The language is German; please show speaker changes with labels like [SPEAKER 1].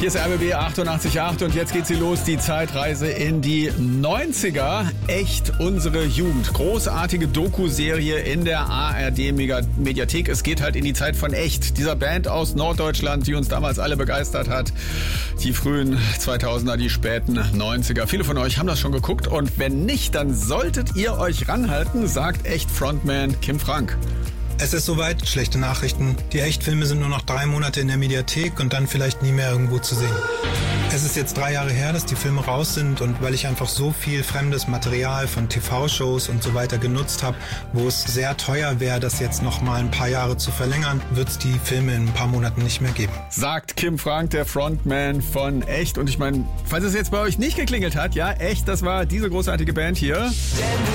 [SPEAKER 1] Hier ist RBB 88.8 und jetzt geht sie los, die Zeitreise in die 90er. Echt unsere Jugend. Großartige Doku-Serie in der ARD-Mediathek. Es geht halt in die Zeit von Echt, dieser Band aus Norddeutschland, die uns damals alle begeistert hat. Die frühen 2000er, die späten 90er. Viele von euch haben das schon geguckt und wenn nicht, dann solltet ihr euch ranhalten, sagt Echt-Frontman Kim Frank.
[SPEAKER 2] Es ist soweit, schlechte Nachrichten. Die Echtfilme sind nur noch 3 Monate in der Mediathek und dann vielleicht nie mehr irgendwo zu sehen. Es ist jetzt 3 Jahre her, dass die Filme raus sind und weil ich einfach so viel fremdes Material von TV-Shows und so weiter genutzt habe, wo es sehr teuer wäre, das jetzt noch mal ein paar Jahre zu verlängern, wird es die Filme in ein paar Monaten nicht mehr geben.
[SPEAKER 1] Sagt Kim Frank, der Frontman von Echt. Und ich meine, falls es jetzt bei euch nicht geklingelt hat, ja, Echt, das war diese großartige Band hier.